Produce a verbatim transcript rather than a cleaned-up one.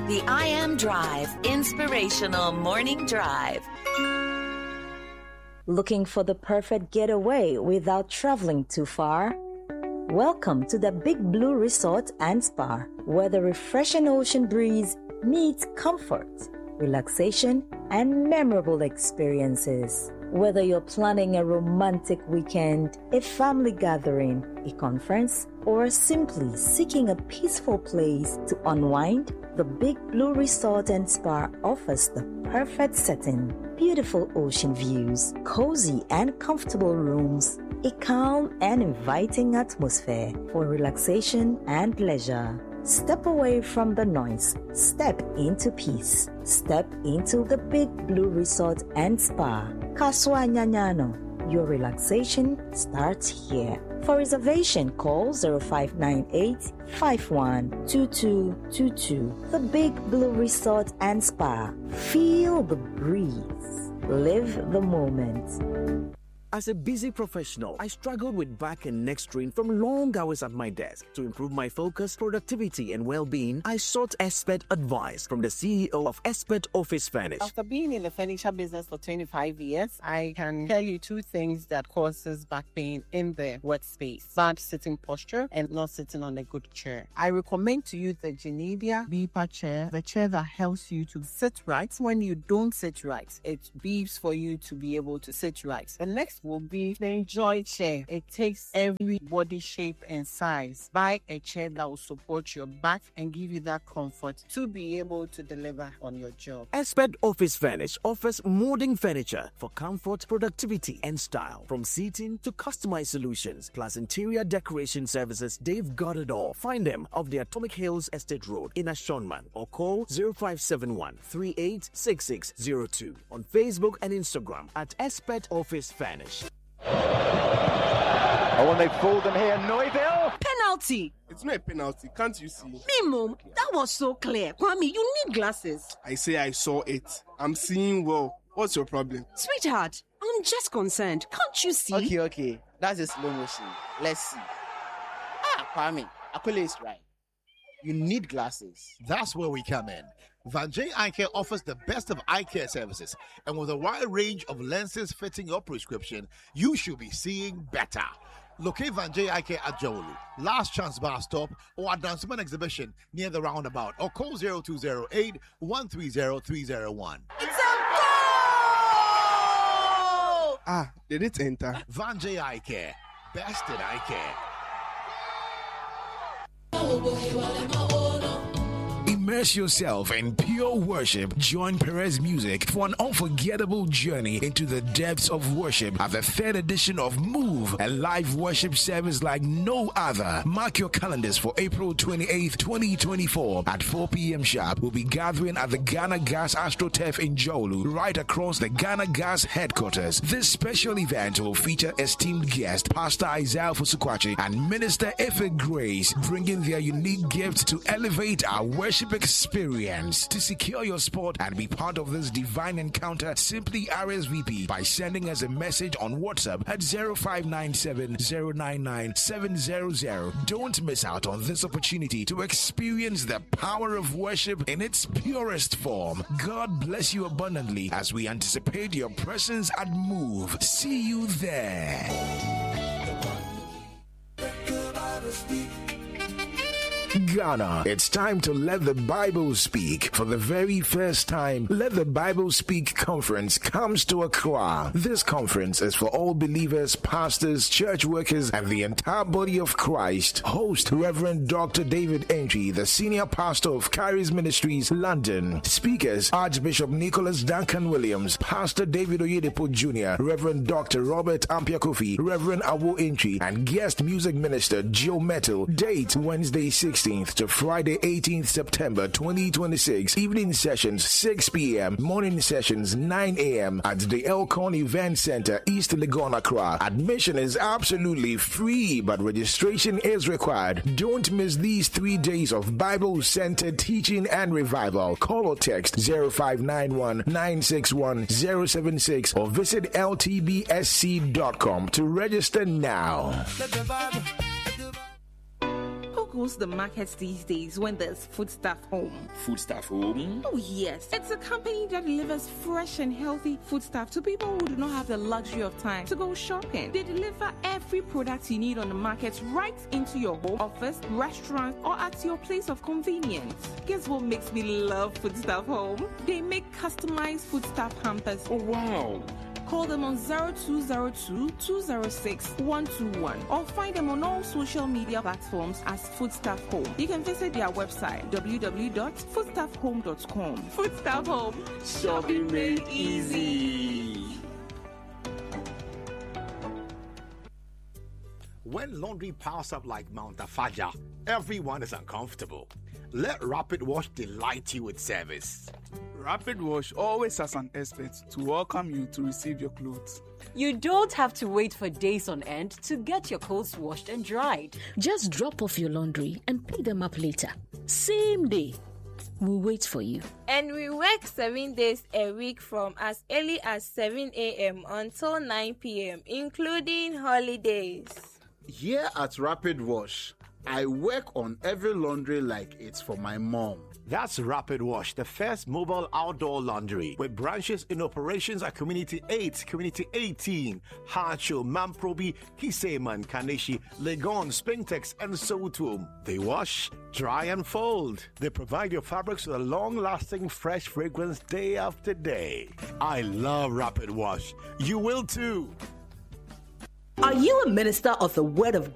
The I Am Drive, inspirational morning drive. Looking for the perfect getaway without traveling too far? Welcome to the Big Blue Resort and Spa, where the refreshing ocean breeze meets comfort, relaxation, and memorable experiences. Whether you're planning a romantic weekend, a family gathering, a conference, or simply seeking a peaceful place to unwind, the Big Blue Resort and Spa offers the perfect setting. Beautiful ocean views, cozy and comfortable rooms, a calm and inviting atmosphere for relaxation and leisure. Step away from the noise. Step into peace. Step into the Big Blue Resort and Spa. Kaswa Nyanyano. Your relaxation starts here. For reservation, call zero five nine eight, five one two two two two. The Big Blue Resort and Spa. Feel the breeze. Live the moment. As a busy professional, I struggled with back and neck strain from long hours at my desk. To improve my focus, productivity, and well-being, I sought expert advice from the C E O of Expert Office Furnish. After being in the furniture business for twenty-five years, I can tell you two things that causes back pain in the workspace: bad sitting posture and not sitting on a good chair. I recommend to you the Genevia Beeper chair, the chair that helps you to sit right. When you don't sit right, it beeps for you to be able to sit right. The next will be the Enjoy chair. It takes every body shape and size. Buy a chair that will support your back and give you that comfort to be able to deliver on your job. Expert Office Furnish offers modern furniture for comfort, productivity, and style. From seating to customized solutions, plus interior decoration services, they've got it all. Find them off the Atomic Hills Estate Road in Ashonman or call zero five seven one, three eight six six zero two on Facebook and Instagram at Expert Office Furnish. Oh, and they've fooled them here. Neuville. Penalty. It's not a penalty. Can't you see? Mimo, that was so clear. Kwame, you need glasses. I say I saw it. I'm seeing well. What's your problem? Sweetheart, I'm just concerned. Can't you see? Okay, okay. That's a slow motion. Let's see. Ah, Kwame, Akule is right. You need glasses. That's where we come in. Vanjay Eye Care offers the best of eye care services, and with a wide range of lenses fitting your prescription, you should be seeing better. Locate Vanjay Eye Care at Jawolu, Last Chance Bar Stop, or at Danceman Exhibition near the roundabout, or call zero two zero eight, one three zero three zero one. It's a goal! Ah, did it enter? Vanjay Eye Care, best in eye care. Immerse yourself in pure worship. Join Perez Music for an unforgettable journey into the depths of worship at the third edition of Move, a live worship service like no other. Mark your calendars for April twenty-eighth, twenty twenty-four at four p.m. sharp. We'll be gathering at the Ghana Gas AstroTurf in Jawolu, right across the Ghana Gas headquarters. This special event will feature esteemed guest Pastor Isaiah Fusukwachi and Minister Efe Grace, bringing their unique gifts to elevate our worship experience. To secure your spot and be part of this divine encounter, simply R S V P by sending us a message on WhatsApp at zero five nine seven, zero nine nine, seven zero zero. Don't miss out on this opportunity to experience the power of worship in its purest form. God bless you abundantly as we anticipate your presence at Move. See you there. Ghana, it's time to let the Bible speak. For the very first time, Let the Bible Speak conference comes to Accra. This conference is for all believers, pastors, church workers, and the entire body of Christ. Host Reverend Doctor David Entry, the senior pastor of Charis Ministries, London. Speakers Archbishop Nicholas Duncan Williams, Pastor David Oyedepo Junior, Reverend Doctor Robert Ampiakofi, Reverend Awo Entry, and guest music minister Joe Metal. Date Wednesday sixteenth to Friday eighteenth September twenty twenty-six. Evening sessions six p.m. Morning sessions nine a.m. at the Elcon Event Center, East Legon, Accra. Admission is absolutely free, but registration is required. Don't miss these three days of Bible-centered teaching and revival. Call or text zero five nine one, nine six one, zero seven six or visit L T B S C dot com to register now. goes to the markets these days when there's Foodstuff Home? Foodstuff Home? Oh, yes. It's a company that delivers fresh and healthy foodstuff to people who do not have the luxury of time to go shopping. They deliver every product you need on the market right into your home, office, restaurant, or at your place of convenience. Guess what makes me love Foodstuff Home? They make customized foodstuff hampers. Oh, wow. Call them on zero two zero two, two zero six, one two one or find them on all social media platforms as Foodstuff Home. You can visit their website w w w dot foodstuff home dot com. Foodstuff Home. Shopping made easy. When laundry piles up like Mount Afaja, everyone is uncomfortable. Let Rapid Wash delight you with service. Rapid Wash always has an expert to welcome you to receive your clothes. You don't have to wait for days on end to get your clothes washed and dried. Just drop off your laundry and pick them up later. Same day. We'll wait for you. And we work seven days a week from as early as seven a.m. until nine p.m., including holidays. Here at Rapid Wash, I work on every laundry like it's for my mom. That's Rapid Wash, the first mobile outdoor laundry with branches in operations at Community eight, Community eighteen, Hacho, Mamprobi, Kiseman, Kaneshi, Legon, Spintex, and Sotum. They wash, dry, and fold. They provide your fabrics with a long-lasting, fresh fragrance day after day. I love Rapid Wash. You will too. Are you a minister of the Word of